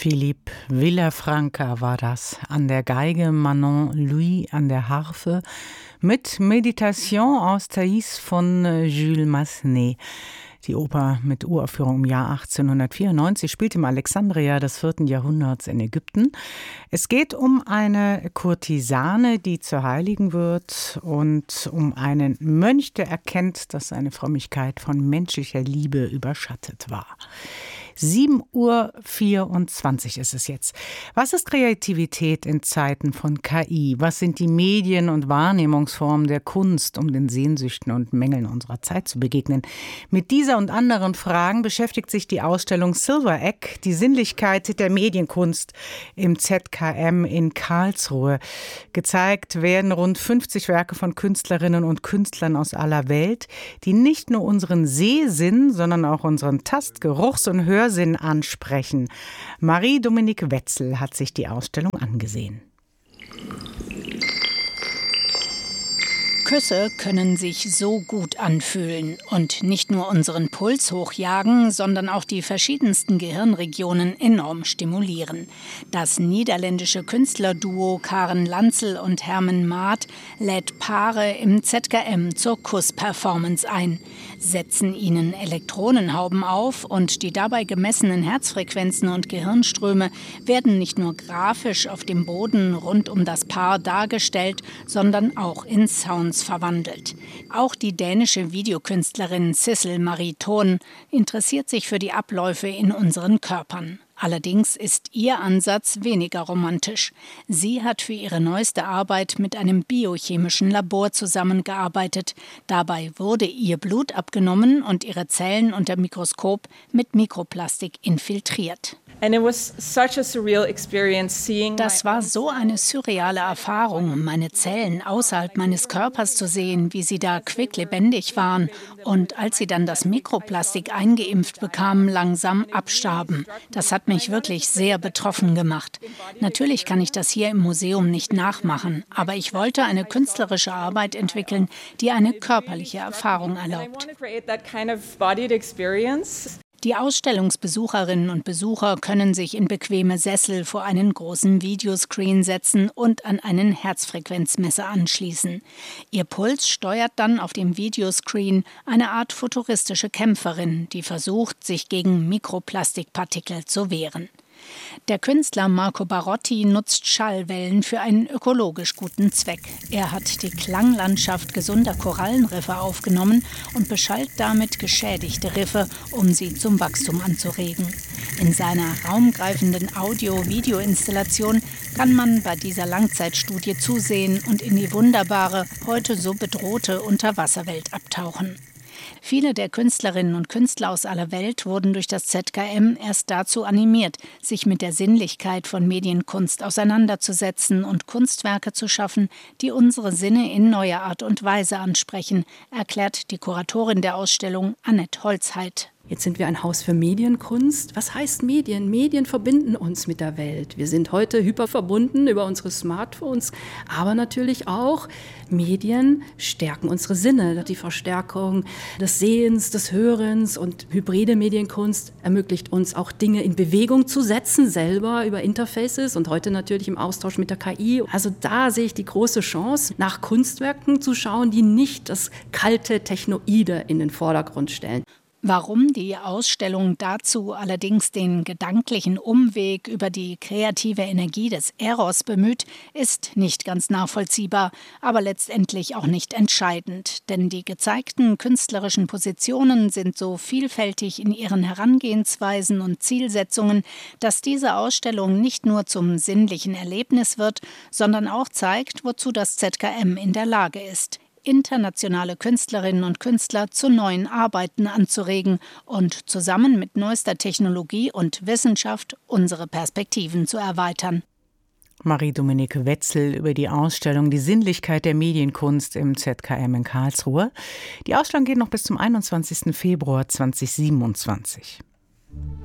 Philippe Villafranca war das. An der Geige, Manon Louis an der Harfe mit Meditation aus Thais von Jules Massenet. Die Oper mit Uraufführung im Jahr 1894 spielt im Alexandria des 4. Jahrhunderts in Ägypten. Es geht um eine Kurtisane, die zur Heiligen wird, und um einen Mönch, der erkennt, dass seine Frömmigkeit von menschlicher Liebe überschattet war. 7:24 Uhr ist es jetzt. Was ist Kreativität in Zeiten von KI? Was sind die Medien- und Wahrnehmungsformen der Kunst, um den Sehnsüchten und Mängeln unserer Zeit zu begegnen? Mit dieser und anderen Fragen beschäftigt sich die Ausstellung Silver Egg, die Sinnlichkeit der Medienkunst im ZKM in Karlsruhe. Gezeigt werden rund 50 Werke von Künstlerinnen und Künstlern aus aller Welt, die nicht nur unseren Sehsinn, sondern auch unseren Tast-, Geruchs- und Hörsinn ansprechen. Marie-Dominique Wetzel hat sich die Ausstellung angesehen. Küsse können sich so gut anfühlen und nicht nur unseren Puls hochjagen, sondern auch die verschiedensten Gehirnregionen enorm stimulieren. Das niederländische Künstlerduo Karen Lanzel und Hermen Maat lädt Paare im ZKM zur Kuss-Performance ein, setzen ihnen Elektronenhauben auf und die dabei gemessenen Herzfrequenzen und Gehirnströme werden nicht nur grafisch auf dem Boden rund um das Paar dargestellt, sondern auch in Sounds verwandelt. Auch die dänische Videokünstlerin Sissel Marie Thon interessiert sich für die Abläufe in unseren Körpern. Allerdings ist ihr Ansatz weniger romantisch. Sie hat für ihre neueste Arbeit mit einem biochemischen Labor zusammengearbeitet. Dabei wurde ihr Blut abgenommen und ihre Zellen unter Mikroskop mit Mikroplastik infiltriert. Das war so eine surreale Erfahrung, meine Zellen außerhalb meines Körpers zu sehen, wie sie da quicklebendig waren und als sie dann das Mikroplastik eingeimpft bekamen, langsam abstarben. Das hat mich wirklich sehr betroffen gemacht. Natürlich kann ich das hier im Museum nicht nachmachen, aber ich wollte eine künstlerische Arbeit entwickeln, die eine körperliche Erfahrung erlaubt. Die Ausstellungsbesucherinnen und Besucher können sich in bequeme Sessel vor einen großen Videoscreen setzen und an einen Herzfrequenzmesser anschließen. Ihr Puls steuert dann auf dem Videoscreen eine Art futuristische Kämpferin, die versucht, sich gegen Mikroplastikpartikel zu wehren. Der Künstler Marco Barotti nutzt Schallwellen für einen ökologisch guten Zweck. Er hat die Klanglandschaft gesunder Korallenriffe aufgenommen und beschallt damit geschädigte Riffe, um sie zum Wachstum anzuregen. In seiner raumgreifenden Audio-Video-Installation kann man bei dieser Langzeitstudie zusehen und in die wunderbare, heute so bedrohte Unterwasserwelt abtauchen. Viele der Künstlerinnen und Künstler aus aller Welt wurden durch das ZKM erst dazu animiert, sich mit der Sinnlichkeit von Medienkunst auseinanderzusetzen und Kunstwerke zu schaffen, die unsere Sinne in neuer Art und Weise ansprechen, erklärt die Kuratorin der Ausstellung Annette Holzheit. Jetzt sind wir ein Haus für Medienkunst. Was heißt Medien? Medien verbinden uns mit der Welt. Wir sind heute hyperverbunden über unsere Smartphones, aber natürlich auch Medien stärken unsere Sinne. Die Verstärkung des Sehens, des Hörens und hybride Medienkunst ermöglicht uns auch Dinge in Bewegung zu setzen, selber über Interfaces und heute natürlich im Austausch mit der KI. Also da sehe ich die große Chance, nach Kunstwerken zu schauen, die nicht das kalte Technoide in den Vordergrund stellen. Warum die Ausstellung dazu allerdings den gedanklichen Umweg über die kreative Energie des Eros bemüht, ist nicht ganz nachvollziehbar, aber letztendlich auch nicht entscheidend. Denn die gezeigten künstlerischen Positionen sind so vielfältig in ihren Herangehensweisen und Zielsetzungen, dass diese Ausstellung nicht nur zum sinnlichen Erlebnis wird, sondern auch zeigt, wozu das ZKM in der Lage ist: internationale Künstlerinnen und Künstler zu neuen Arbeiten anzuregen und zusammen mit neuester Technologie und Wissenschaft unsere Perspektiven zu erweitern. Marie-Dominique Wetzel über die Ausstellung Die Sinnlichkeit der Medienkunst im ZKM in Karlsruhe. Die Ausstellung geht noch bis zum 21. Februar 2027.